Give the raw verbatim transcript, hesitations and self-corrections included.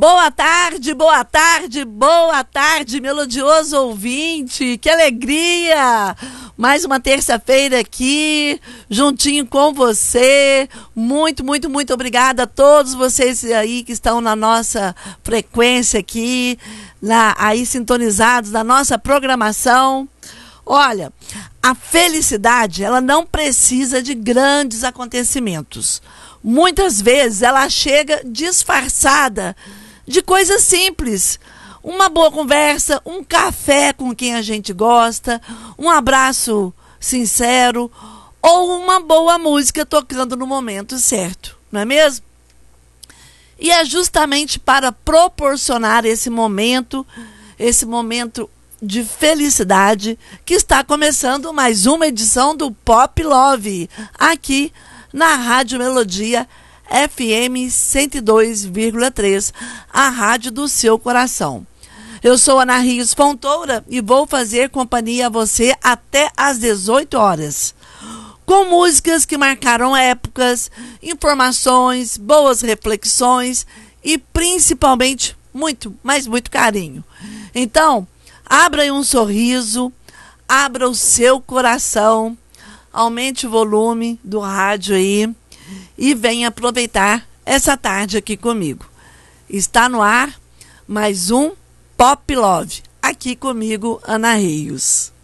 Boa tarde, boa tarde, boa tarde, melodioso ouvinte, que alegria! Mais uma terça-feira aqui, juntinho com você. Muito, muito, muito obrigada a todos vocês aí que estão na nossa frequência aqui, na, aí sintonizados na nossa programação. Olha, a felicidade, ela não precisa de grandes acontecimentos. Muitas vezes ela chega disfarçada de coisas simples. Uma boa conversa, um café com quem a gente gosta, um abraço sincero ou uma boa música tocando no momento certo, não é mesmo? E é justamente para proporcionar esse momento, esse momento de felicidade, que está começando mais uma edição do Pop Love, aqui na Rádio Melodia F M cento e dois vírgula três, a rádio do seu coração. Eu sou Ana Rios Fontoura e vou fazer companhia a você até às dezoito horas. Com músicas que marcaram épocas, informações, boas reflexões e principalmente muito, mas muito carinho. Então, abra aí um sorriso, abra o seu coração, aumente o volume do rádio aí e venha aproveitar essa tarde aqui comigo. Está no ar mais um Pop Love, aqui comigo, Ana Rios.